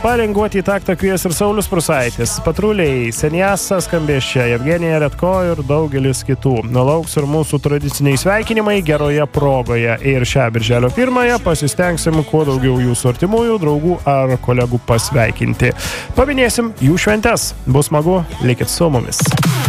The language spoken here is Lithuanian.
palinguoti į taktą kvies ir Saulius Prusaitis. Patruliai, Senjasas skambės čia, Evgenija Redko ir daugelis kitų. Lauks ir mūsų tradiciniai sveikinimai geroje progoje. Ir šią birželio 1 pasistengsim kuo daugiau jūsų artimųjų, draugų ar kolegų pasveikinti. Paminėsim jų šventes. Bus smagu, likit su mumis.